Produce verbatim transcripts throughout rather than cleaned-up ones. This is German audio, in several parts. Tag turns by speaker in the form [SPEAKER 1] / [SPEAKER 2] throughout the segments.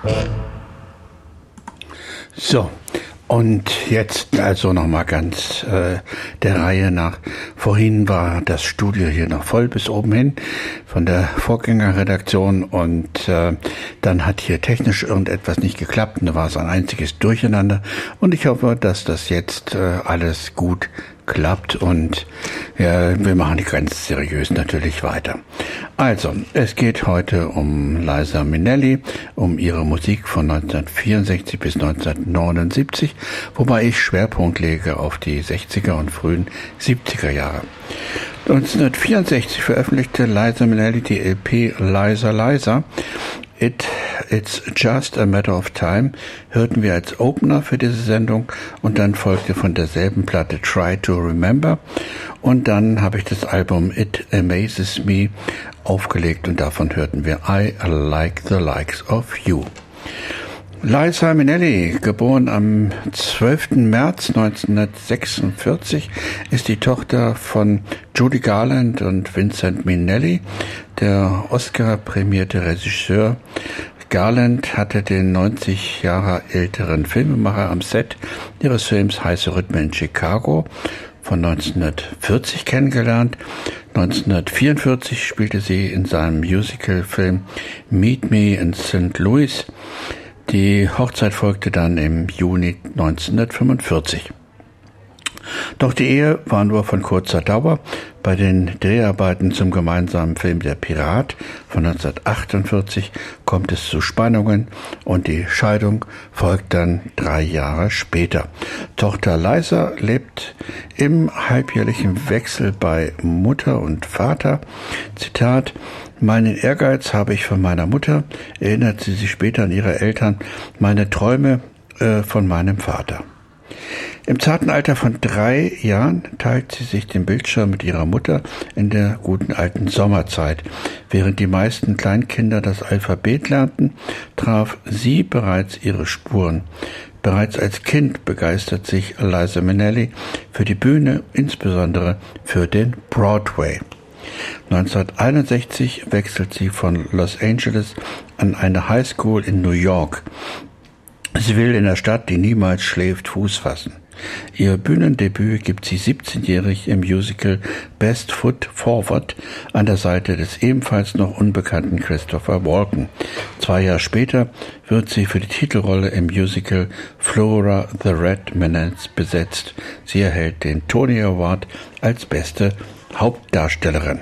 [SPEAKER 1] So, und jetzt also nochmal ganz äh, der Reihe nach. Vorhin war das Studio hier noch voll bis oben hin von der Vorgängerredaktion und äh, dann hat hier technisch irgendetwas nicht geklappt und da war es ein einziges Durcheinander und ich hoffe, dass das jetzt äh, alles gut klappt und ja, wir machen die ganz seriös natürlich weiter. Also, es geht heute um Liza Minnelli, um ihre Musik von neunzehnhundertvierundsechzig bis neunzehnhundertneunundsiebzig, wobei ich Schwerpunkt lege auf die sechziger und frühen siebziger Jahre. neunzehnhundertvierundsechzig veröffentlichte Liza Minnelli die L P Liza Liza. It, It's Just a Matter of Time hörten wir als Opener für diese Sendung und dann folgte von derselben Platte Try to Remember und dann habe ich das Album It Amazes Me aufgelegt und davon hörten wir I Like the Likes of You. Liza Minnelli, geboren am zwölften März neunzehnhundertsechsundvierzig, ist die Tochter von Judy Garland und Vincent Minnelli, der Oscar-prämierte Regisseur. Garland hatte den neunzig Jahre älteren Filmemacher am Set ihres Films Heiße Rhythmen in Chicago von neunzehnhundertvierzig kennengelernt. neunzehnhundertvierundvierzig spielte sie in seinem Musicalfilm Meet Me in Saint Louis. Die Hochzeit folgte dann im Juni neunzehnhundertfünfundvierzig. Doch die Ehe war nur von kurzer Dauer. Bei den Dreharbeiten zum gemeinsamen Film Der Pirat von neunzehnhundertachtundvierzig kommt es zu Spannungen und die Scheidung folgt dann drei Jahre später. Tochter Liza lebt im halbjährlichen Wechsel bei Mutter und Vater. Zitat: Meinen Ehrgeiz habe ich von meiner Mutter, erinnert sie sich später an ihre Eltern, meine Träume äh, von meinem Vater. Im zarten Alter von drei Jahren teilt sie sich den Bildschirm mit ihrer Mutter in der guten alten Sommerzeit. Während die meisten Kleinkinder das Alphabet lernten, traf sie bereits ihre Spuren. Bereits als Kind begeistert sich Liza Minnelli für die Bühne, insbesondere für den Broadway. neunzehnhunderteinundsechzig wechselt sie von Los Angeles an eine High School in New York. Sie will in der Stadt, die niemals schläft, Fuß fassen. Ihr Bühnendebüt gibt sie siebzehnjährig im Musical Best Foot Forward an der Seite des ebenfalls noch unbekannten Christopher Walken. Zwei Jahre später wird sie für die Titelrolle im Musical Flora the Red Menace besetzt. Sie erhält den Tony Award als beste Hauptdarstellerin.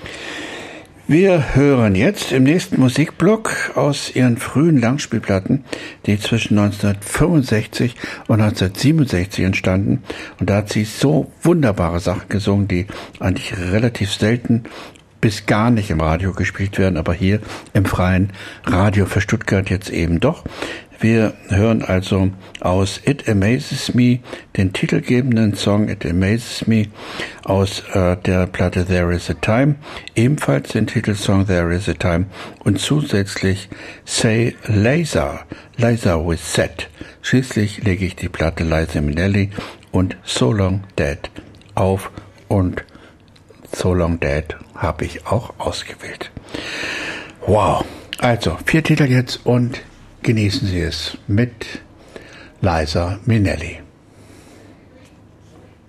[SPEAKER 1] Wir hören jetzt im nächsten Musikblock aus ihren frühen Langspielplatten, die zwischen neunzehnhundertfünfundsechzig und neunzehnhundertsiebenundsechzig entstanden. Und da hat sie so wunderbare Sachen gesungen, die eigentlich relativ selten bis gar nicht im Radio gespielt werden, aber hier im freien Radio für Stuttgart jetzt eben doch. Wir hören also aus It Amazes Me den titelgebenden Song It Amazes Me aus äh, der Platte There Is a Time, ebenfalls den Titelsong There Is a Time und zusätzlich Say Liza, Liza with Z. Schließlich lege ich die Platte Liza Minnelli und So Long Dead auf und So Long Dead habe ich auch ausgewählt. Wow, also vier Titel jetzt und genießen Sie es mit Liza Minnelli.